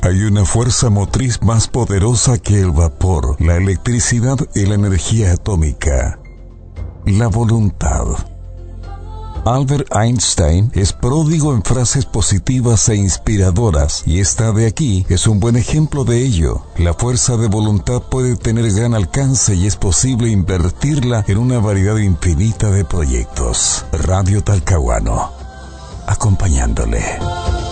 Hay una fuerza motriz más poderosa que el vapor, la electricidad y la energía atómica: la voluntad. Albert Einstein es pródigo en frases positivas e inspiradoras, y esta de aquí es un buen ejemplo de ello. La fuerza de voluntad puede tener gran alcance y es posible invertirla en una variedad infinita de proyectos. Radio Talcahuano, acompañándole.